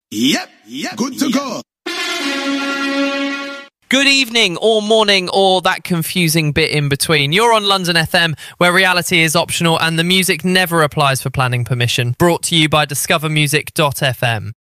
Yep, good to go. Good evening or morning or that confusing bit in between. You're on London FM, where reality is optional and the music never applies for planning permission. Brought to you by discovermusic.fm.